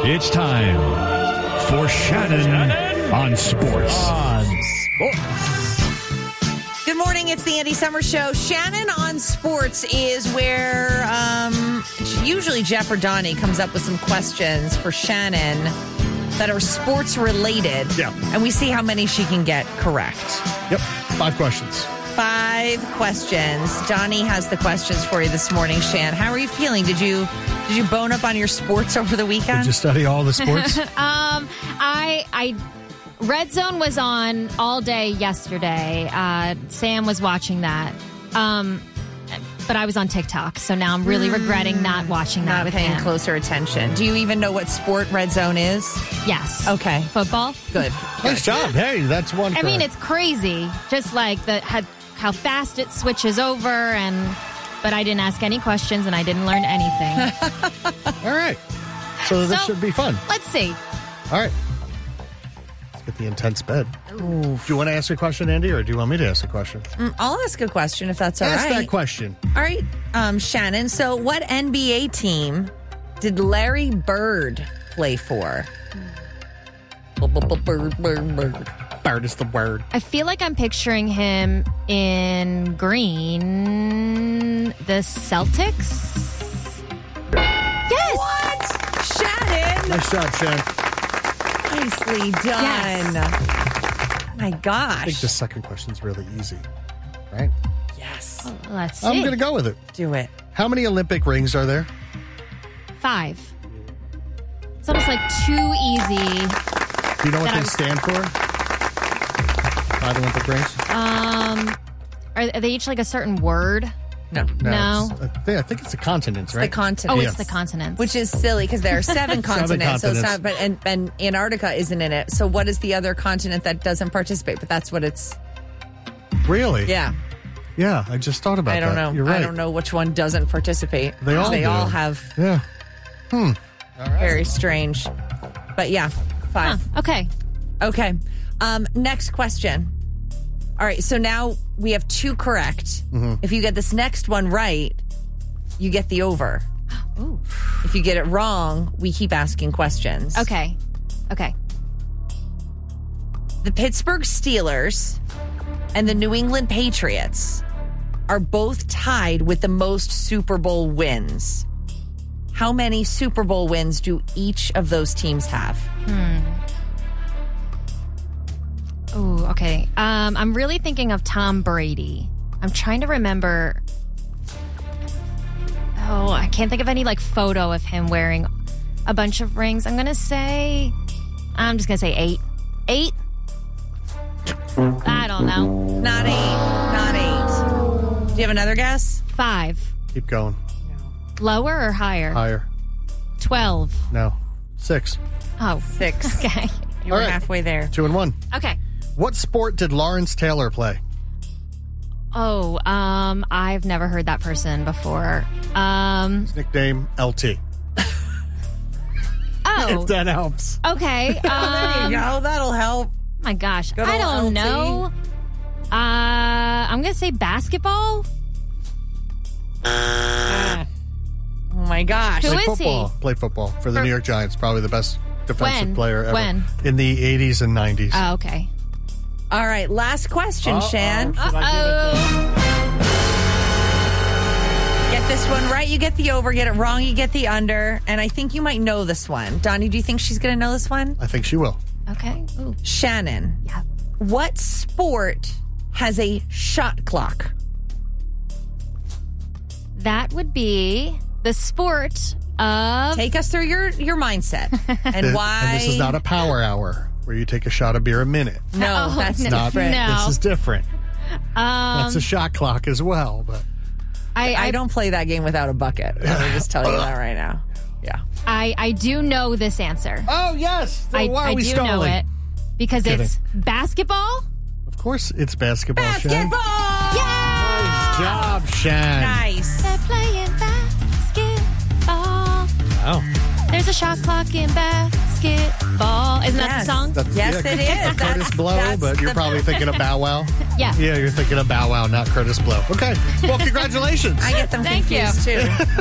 It's time for Shannon on Sports. Good morning. It's the Andy Summers Show. Shannon on Sports is where usually Jeff or Donnie comes up with some questions for Shannon that are sports related. Yeah. And we see how many she can get correct. Yep. 5 questions. 5 questions. Donnie has the questions for you this morning, Shan. How are you feeling? Did you bone up on your sports over the weekend? Did you study all the sports? I Red Zone was on all day yesterday. Sam was watching that. But I was on TikTok, so now I'm really regretting not watching that Not with paying him. closer attention. Do you even know what sport Red Zone is? Yes. Okay. Football? Good. Nice job. Hey, that's one. I mean, it's crazy. Just like how fast it switches over, but I didn't ask any questions and I didn't learn anything. All right. So this should be fun. Let's see. All right. Let's get the intense bed. Do you want to ask a question, Andy, or do you want me to ask a question? I'll ask a question if that's all Ask right. that question. All right, Shannon. So, what NBA team did Larry Bird play for? Bird is the word. I feel like I'm picturing him in green. The Celtics? Yes! What? Shannon! Nice job, Shan. Nicely done. Yes. My I gosh. think the second question's really easy, right? Yes. Let's see. I'm going to go with it. Do it. How many Olympic rings are there? 5. It's almost like too easy. Do you know what they stand for? 5 Olympic rings? Are they each like a certain word? No. No. I think it's the continents, right? The continent. Oh, Yes. it's the continents. Which is silly because there are 7 continents. So it's continents. not, but and Antarctica isn't in it. So what is the other continent that doesn't participate? But that's what it's. Really? Yeah. Yeah, I just thought about that. I don't know. You're right. I don't know which one doesn't participate. They all They do. all have Yeah. very strange. But yeah, 5. Okay. Okay. Next question. All right. So now we have 2 correct. If you get this next one right, you get the over. Ooh. If you get it wrong, we keep asking questions. Okay. The Pittsburgh Steelers and the New England Patriots are both tied with the most Super Bowl wins. How many Super Bowl wins do each of those teams have? Ooh, okay. I'm really thinking of Tom Brady. I'm trying to remember. Oh, I can't think of any like photo of him wearing a bunch of rings. I'm just gonna say 8. 8? I don't know. Not 8. Not 8. Do you have another guess? 5. Keep going. Lower or higher? Higher. 12. No. 6. Oh, 6. okay. You were All right. halfway there. 2 and 1. Okay. What sport did Lawrence Taylor play? Oh, I've never heard that person before. His nickname, LT. Oh, If that helps. okay. There you go. That'll help. My gosh, Good I old don't LT. know. I'm gonna say basketball. Oh my gosh. Who Played is he? football. Played football for the New York Giants. Probably the best defensive When? player ever. When? In the 80s and 90s. Oh, okay. All right. Last question, Shan. Oh, Get this one right, you get the over. Get it wrong, you get the under. And I think you might know this one. Donnie, do you think she's going to know this one? I think she will. okay. Ooh. Shannon. Yeah. What sport has a shot clock? That would be the sport of. Take us through your mindset and why. And this is not a power hour where you take a shot of beer a minute. No, Oh, that's no. different. No. This is different. That's a shot clock as well. But I don't play that game without a bucket. Let me just tell you that right now. Yeah. I do know this answer. oh yes, so why are I we do stalling? know it because Kidding. it's basketball. Of course, it's basketball. Shan. Basketball! Nice job, Shan. Nice. They're playing basketball. Wow. There's a shot clock in basketball. Isn't that the song? Yes, it is. Curtis Blow, but you're probably thinking of Bow Wow. Yeah. Yeah, you're thinking of Bow Wow, not Curtis Blow. Okay. Well, congratulations. I get them Thank you. confused too.